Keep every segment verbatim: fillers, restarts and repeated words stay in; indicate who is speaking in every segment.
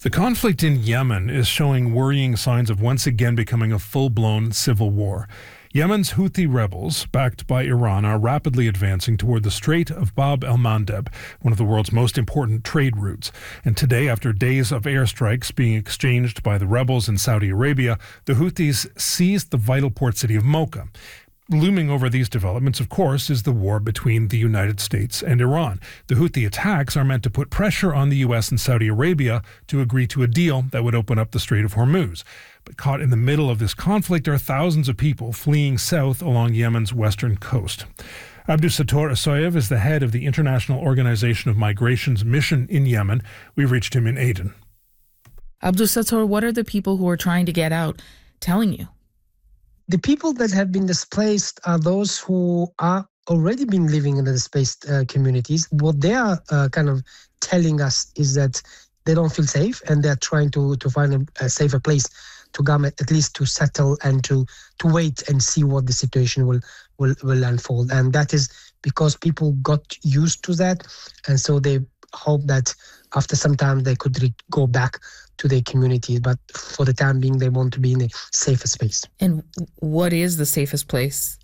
Speaker 1: The conflict in Yemen is showing worrying signs of once again becoming a full-blown civil war. Yemen's Houthi rebels, backed by Iran, are rapidly advancing toward the Strait of Bab el-Mandeb, one of the world's most important trade routes. And today, after days of airstrikes being exchanged by the rebels in Saudi Arabia, the Houthis seized the vital port city of Mocha. Looming over these developments, of course, is the war between the United States and Iran. The Houthi attacks are meant to put pressure on the U S and Saudi Arabia to agree to a deal that would open up the Strait of Hormuz. But caught in the middle of this conflict are thousands of people fleeing south along Yemen's western coast. Abdusattor Asoyev is the head of the International Organization of Migration's mission in Yemen. We reached him in Aden.
Speaker 2: Abdusattor, what are the people who are trying to get out telling you?
Speaker 3: The people that have been displaced are those who are already been living in the displaced uh, communities. What they are uh, kind of telling us is that they don't feel safe, and they're trying to, to find a, a safer place to come, at least to settle and to, to wait and see what the situation will, will, will unfold. And that is because people got used to that, and so they hope that after some time they could re- go back to their community. But for the time being, they want to be in a safer space.
Speaker 2: And what is the safest place?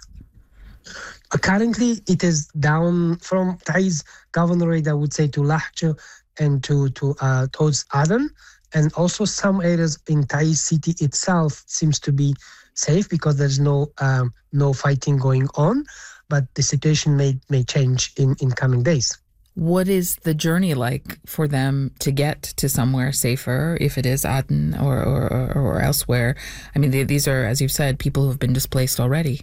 Speaker 3: Uh, currently, it is down from Taiz governorate, I would say, to Lahj and to, to uh, towards Aden. And also some areas in Taiz city itself seems to be safe because there's no um, no fighting going on. But the situation may may change in, in coming days.
Speaker 2: What is the journey like for them to get to somewhere safer, if it is Aden or, or, or elsewhere? I mean, they, these are, as you've said, people who have been displaced already.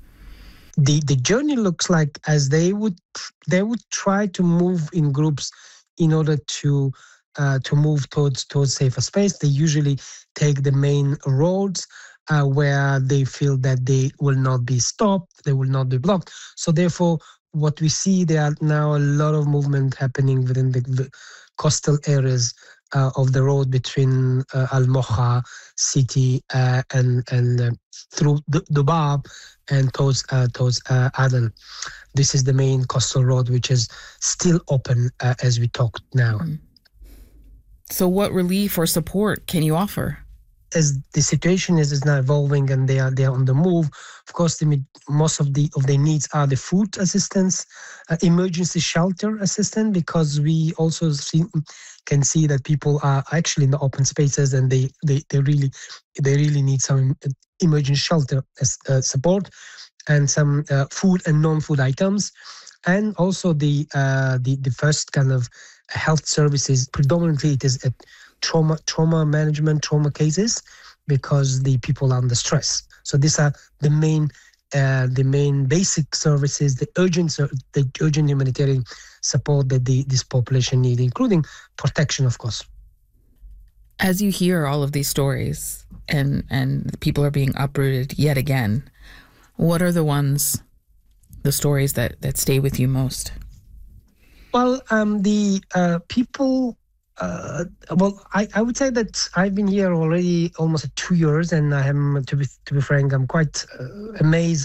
Speaker 3: The the journey looks like as they would they would try to move in groups in order to uh, to move towards towards safer space. They usually take the main roads uh, where they feel that they will not be stopped, they will not be blocked. So therefore, what we see, there are now a lot of movement happening within the, the coastal areas uh, of the road between uh, Al Mocha city uh, and and uh, through the Dubab and towards uh, towards uh, Aden. This is the main coastal road, which is still open uh, as we talk now.
Speaker 2: So, what relief or support can you offer?
Speaker 3: As the situation is, is now evolving and they are they are on the move, of course, the, most of the of their needs are the food assistance, uh, emergency shelter assistance, because we also see, can see that people are actually in the open spaces and they they, they really they really need some emergency shelter uh, support and some uh, food and non-food items, and also the uh, the the first kind of health services. Predominantly, it is at trauma trauma management, trauma cases, because the people are under stress. So these are the main uh, the main basic services, the urgent the urgent humanitarian support that the this population need, including protection, of course.
Speaker 2: As you hear all of these stories and and people are being uprooted yet again, what are the ones, the stories that, that stay with you most?
Speaker 3: Well, um, the uh, people. Uh, well, I, I would say that I've been here already almost two years, and I am, to be to be frank, I'm quite uh, amazed